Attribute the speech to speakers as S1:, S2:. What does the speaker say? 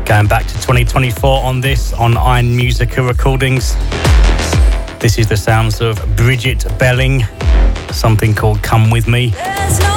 S1: Going back to 2024 on this, on Iron Musica Recordings. This is the sounds of Bridget Belling, something called Come With Me.
S2: There's no